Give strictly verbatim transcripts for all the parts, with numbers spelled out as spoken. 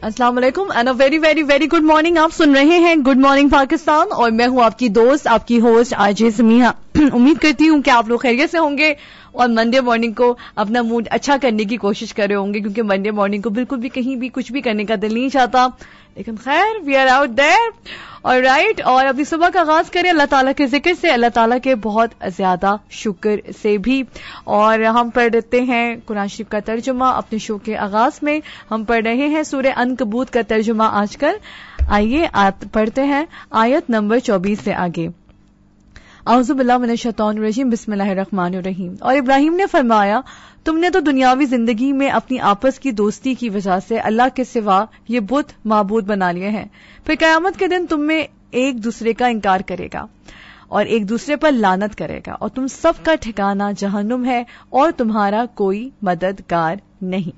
अस्सलाम वालेकुम and a very very very good morning. आप सुन रहे हैं गुड मॉर्निंग पाकिस्तान और मैं हूं आपकी दोस्त, आपकी होस्ट आरजे समीहा। उम्मीद करती हूं कि आप लोग खैरियत से होंगे और मंडे मॉर्निंग को अपना मूड अच्छा करने की कोशिश कर रहे होंगे, क्योंकि मंडे मॉर्निंग को बिल्कुल भी कहीं भी कुछ भी करने का दिल नहीं चाहता, लेकिन खैर we are out there alright. और अपनी सुबह का आगाज करें अल्लाह ताला के जिक्र से, अल्लाह ताला के बहुत ज्यादा शुक्र से भी। और हम पढ़ लेते हैं कुरान शरीफ का तर्जुमा अपने शो के आगाज में। हम पढ़ रहे हैं सूरह अनकबूत का तर्जुमा आजकल। आइए पढ़ते हैं आयत नंबर चौबीस से आगे। औज़ु बिल्लाहि मिनश शैतानिर रजीम, बिस्मिल्लाहिर रहमानिर रहीम। और इब्राहिम ने फरमाया, तुमने तो दुनियावी जिंदगी में अपनी आपस की दोस्ती की वजह से अल्लाह के सिवा ये बुत माबूद बना लिए हैं, फिर कयामत के दिन तुम में एक दूसरे का इनकार करेगा और एक दूसरे पर लानत करेगा और तुम सबका ठिकाना जहन्नुम है और तुम्हारा कोई मददगार नहीं।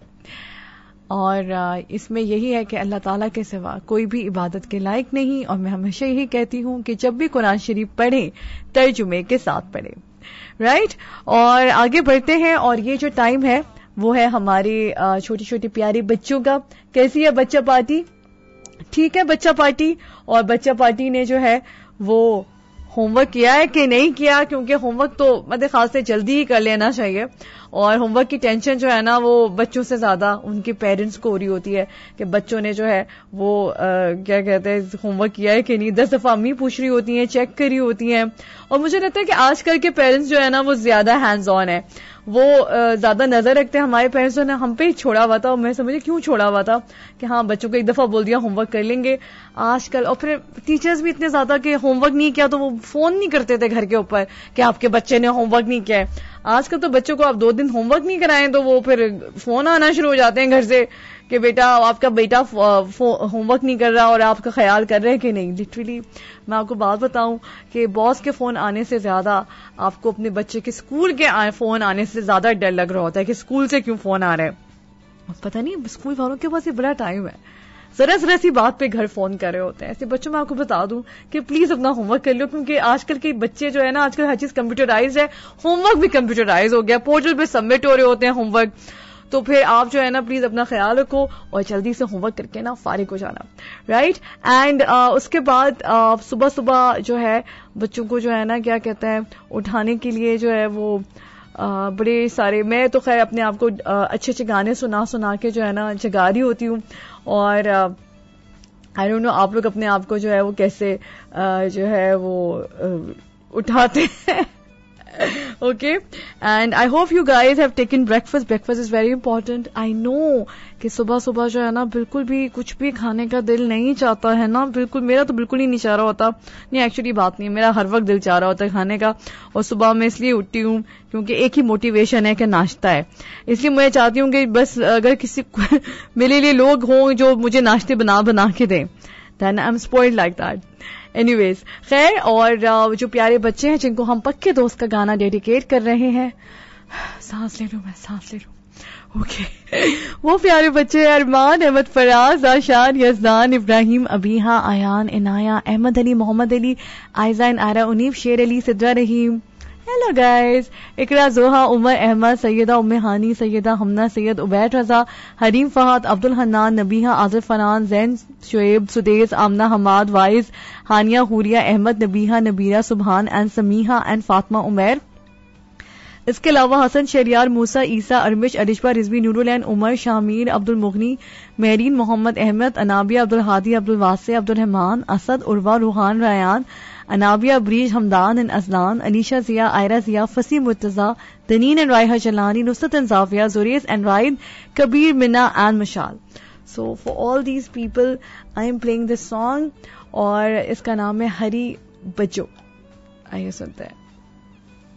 और इसमें यही है कि अल्लाह ताला के सिवा कोई भी इबादत के लायक नहीं। और मैं हमेशा यही कहती हूं कि जब भी कुरान शरीफ पढ़े तर्जुमे के साथ पढ़े, राइट। और आगे बढ़ते हैं और ये जो टाइम है वो है हमारे छोटी छोटी प्यारी बच्चों का। कैसी है बच्चा पार्टी? ठीक है बच्चा पार्टी। और बच्चा पार्टी ने जो है वो होमवर्क किया है कि नहीं किया, क्योंकि होमवर्क तो मेरे ख्याल से जल्दी ही कर लेना चाहिए। और होमवर्क की टेंशन जो है ना वो बच्चों से ज्यादा उनके पेरेंट्स को हो रही होती है कि बच्चों ने जो है वो आ, क्या कहते हैं होमवर्क किया है कि नहीं। दस दफा अम्मी पूछ रही होती हैं, चेक करी होती हैं। और मुझे लगता है कि आजकल के पेरेंट्स जो है ना वो ज्यादा हैंड्स ऑन है, वो ज्यादा नजर रखते हैं। हमारे पेरेंट्स ने हम पे ही छोड़ा हुआ था और मैं समझे क्यों छोड़ा हुआ था कि हाँ बच्चों को एक दफा बोल दिया होमवर्क कर लेंगे आजकल। और फिर टीचर्स भी इतने ज्यादा कि होमवर्क नहीं किया तो वो फोन नहीं करते थे घर के ऊपर कि आपके बच्चे ने होमवर्क नहीं किया है। आजकल तो बच्चों को आप दो दिन होमवर्क नहीं कराएं तो वो फिर फोन आना शुरू हो जाते हैं घर से कि बेटा आपका बेटा होमवर्क नहीं कर रहा और आपका ख्याल कर रहे हैं कि नहीं। लिटरली मैं आपको बात बताऊं कि बॉस के फोन आने से ज्यादा आपको अपने बच्चे के स्कूल के फोन आने से ज्यादा डर लग रहा होता है कि स्कूल से क्यों फोन आ रहा है। पता नहीं स्कूल वालों के पास ये बड़ा टाइम है, जरा जरा सी बात पे घर फोन कर रहे होते हैं। ऐसे बच्चों में आपको बता दूं कि प्लीज अपना होमवर्क कर लो, क्योंकि आजकल के बच्चे जो है ना आजकल हर चीज कंप्यूटराइज है, होमवर्क भी कंप्यूटराइज हो गया, पोर्टल पे सबमिट हो रहे होते हैं होमवर्क। तो फिर आप जो है ना प्लीज अपना ख्याल रखो और जल्दी से होमवर्क करके ना फारिग हो जाना, राइट। एंड उसके बाद uh, सुबह सुबह जो है बच्चों को जो है ना क्या कहते हैं उठाने के लिए जो है वो Uh, बड़े सारे, मैं तो खैर अपने आप को uh, अच्छे अच्छे गाने सुना सुना के जो है ना जगा रही होती हूँ। और आई डोंट नो आप लोग अपने आप को जो है वो कैसे uh, जो है वो uh, उठाते हैं। Okay and I hope you guys have taken breakfast. Breakfast is very important. I know कि सुबह सुबह जो है ना बिल्कुल भी कुछ भी खाने का दिल नहीं चाहता है ना, बिल्कुल मेरा तो बिल्कुल ही नहीं चाह रहा होता। नहीं एक्चुअली बात नहीं है, मेरा हर वक्त दिल चाह रहा होता है खाने का। और सुबह मैं इसलिए उठती हूँ क्योंकि एक ही मोटिवेशन है कि नाश्ता है। इसलिए मैं चाहती हूँ कि बस अगर किसी मेरे लिए लोग हों जो मुझे नाश्ते बना बना के दें, then I am spoiled like that. Anyways खैर, और जो प्यारे बच्चे हैं जिनको हम पक्के दोस्त का गाना डेडिकेट कर रहे हैं, सांस ले लो मैं सांस ले लो, ओके okay. वो प्यारे बच्चे अरमान, अहमद, फराज, आशान, यजदान, इब्राहिम, अबीहा, आयान, इनाया, अहमद अली, मोहम्मद अली, आयजान, आरा, उनीब, शेर अली, सिद्रा रहीम, हेलो गाइस, इकरा, जोहा, उमर अहमद, सैयदा उम्मे हानी, सैयदा हमना, सैयद उबैद रजा, हरीम फहद, अब्दुल हन्नान, नबीहा, आजिफ फनान, जैन, शुएब, सुदेस, आमना, हमाद, वाइज, हानिया, हुरिया, अहमद, नबीहा, नबीरा, सुबहान एंड समीहा एंड फातिमा उमैर। इसके अलावा हसन, शरियार, मूसा, ईसा, अरमिश, अरिशबा, रिजवी, नूरुलैन, उमर, शामीर, अब्दुल मुगनी, मेहरीन, मोहम्मद अहमद, अनाबिया, अब्दुल हादी, अब्दुल वासे, Abdul Rahman, Asad, Urwa, Ruhaan, Rayan, Anabia, bridge, Hamdan and Azlan, Anisha जिया, आयरा जिया, फसी Murtaza, दनीन and रायहा जलानी, Nusrat and जाफिया, जुरेज and ride, Kabir, Mina and मशाल। So for all these people I am playing this song और इसका नाम है हरी बजो। आइए सुनते हैं।